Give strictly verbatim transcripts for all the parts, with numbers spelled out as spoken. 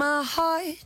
my heart.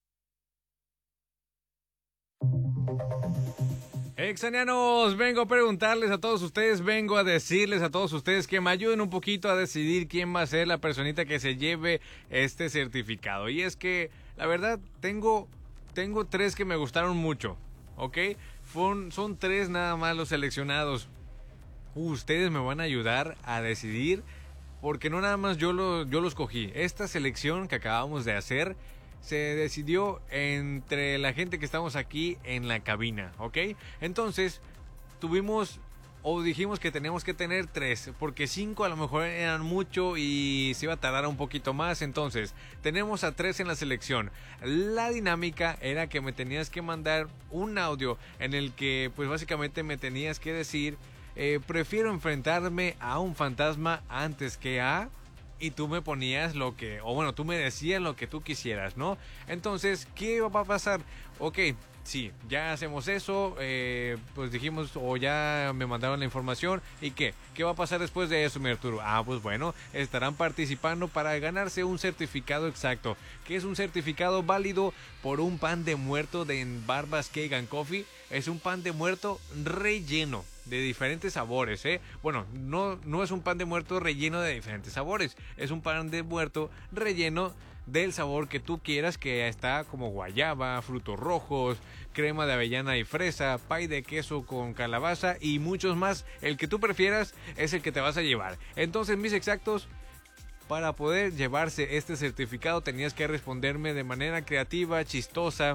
Exanianos, vengo a preguntarles a todos ustedes, vengo a decirles a todos ustedes que me ayuden un poquito a decidir quién va a ser la personita que se lleve este certificado. Y es que, la verdad, tengo, tengo tres que me gustaron mucho, ¿ok? Son, son tres nada más los seleccionados. Uh, ustedes me van a ayudar a decidir, porque no nada más yo lo, yo los cogí. Esta selección que acabamos de hacer se decidió entre la gente que estamos aquí en la cabina, ¿ok? Entonces, tuvimos o dijimos que teníamos que tener tres, porque cinco a lo mejor eran mucho y se iba a tardar un poquito más. Entonces, tenemos a tres en la selección. La dinámica era que me tenías que mandar un audio en el que, pues básicamente me tenías que decir, eh, prefiero enfrentarme a un fantasma antes que a... Y tú me ponías lo que, o bueno, tú me decías lo que tú quisieras, ¿no? Entonces, ¿qué va a pasar? Ok, sí, ya hacemos eso, eh, pues dijimos, o ya me mandaron la información. ¿Y qué? ¿Qué va a pasar después de eso, mi Arturo? Ah, pues bueno, estarán participando para ganarse un certificado exacto, que es un certificado válido por un pan de muerto de Barbas Cake and Coffee. Es un pan de muerto relleno de diferentes sabores, ¿eh? Bueno, no, no es un pan de muerto relleno de diferentes sabores. Es un pan de muerto relleno del sabor que tú quieras, que está como guayaba, frutos rojos, crema de avellana y fresa, pay de queso con calabaza y muchos más. El que tú prefieras es el que te vas a llevar. Entonces, mis exactos, para poder llevarse este certificado tenías que responderme de manera creativa, chistosa,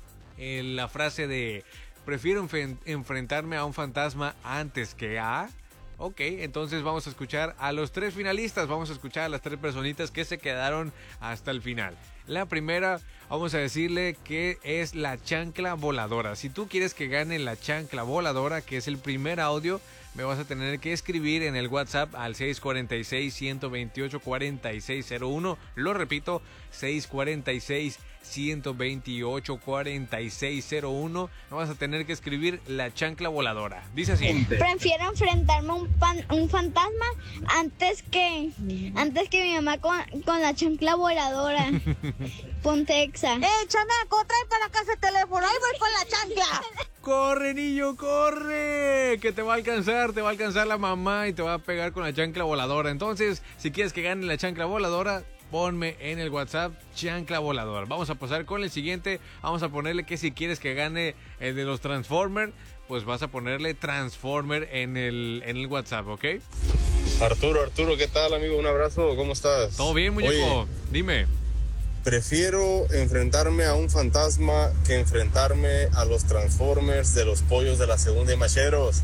en la frase de... prefiero enf- enfrentarme a un fantasma antes que a... Ok, entonces vamos a escuchar a los tres finalistas. Vamos a escuchar a las tres personitas que se quedaron hasta el final. La primera, vamos a decirle que es la chancla voladora. Si tú quieres que gane la chancla voladora, que es el primer audio, me vas a tener que escribir en el WhatsApp al seis cuatro seis, uno dos ocho, cuatro seis cero uno. Lo repito, seis cuatro seis, uno dos ocho, cuatro seis cero uno. Me vas a tener que escribir la chancla voladora. Dice así. Prefiero enfrentarme a un, pan, un fantasma antes que antes que mi mamá con, con la chancla voladora. Ponte exa. ¡Eh, chamaco, trae para acá ese teléfono! ¡Ahí voy con la chancla! ¡Corre, niño, corre! Que te va a alcanzar, te va a alcanzar la mamá y te va a pegar con la chancla voladora. Entonces, si quieres que gane la chancla voladora, ponme en el WhatsApp chancla voladora. Vamos a pasar con el siguiente. Vamos a ponerle que si quieres que gane el de los Transformers, pues vas a ponerle Transformer en el, en el WhatsApp, ¿ok? Arturo, Arturo, ¿qué tal, amigo? Un abrazo, ¿cómo estás? Todo bien, muñeco. Oye, dime. Prefiero enfrentarme a un fantasma que enfrentarme a los Transformers de los pollos de la segunda y macheros.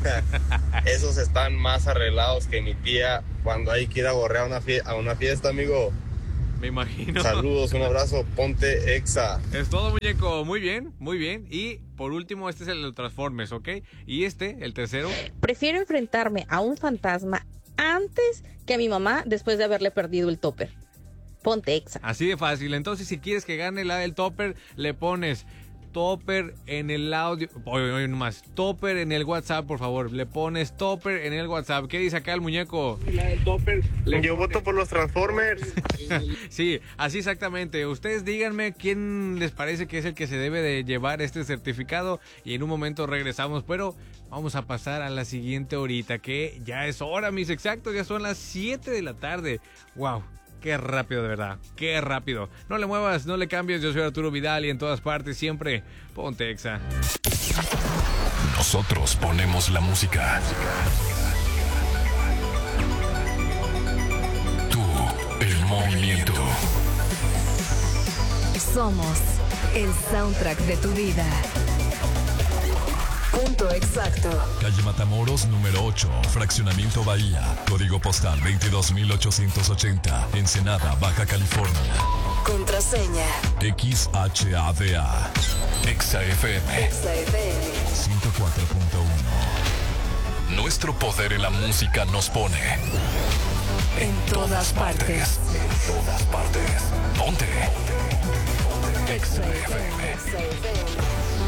Esos están más arreglados que mi tía cuando hay que ir a gorrear a una, fie- a una fiesta, amigo. Me imagino. Saludos, un abrazo, ponte exa. Es todo, muñeco. Muy bien, muy bien. Y por último, este es el de los Transformers, ¿ok? Y este, el tercero. Prefiero enfrentarme a un fantasma antes que a mi mamá después de haberle perdido el topper. Ponte exa. Así de fácil. Entonces, si quieres que gane la del topper, le pones topper en el audio. Oye, oye, nomás. Topper en el WhatsApp, por favor. Le pones topper en el WhatsApp. ¿Qué dice acá el muñeco? La del topper. Yo voto por los Transformers. Sí, así exactamente. Ustedes díganme quién les parece que es el que se debe de llevar este certificado. Y en un momento regresamos. Pero vamos a pasar a la siguiente horita, que ya es hora, mis exactos. Ya son las siete de la tarde. Wow. Qué rápido, de verdad, qué rápido. No le muevas, no le cambies, yo soy Arturo Vidal y en todas partes siempre ponte exa. Nosotros ponemos la música. Tú, el movimiento. Somos el soundtrack de tu vida. Punto exacto. Calle Matamoros, número ocho, Fraccionamiento Bahía. Código postal veintidós mil ochocientos ochenta. Ensenada, Baja California. Contraseña. X H A D A. Exa F M. Exa F M. ciento cuatro punto uno. Nuestro poder en la música nos pone En todas partes. En todas partes. Ponte. Exa F M.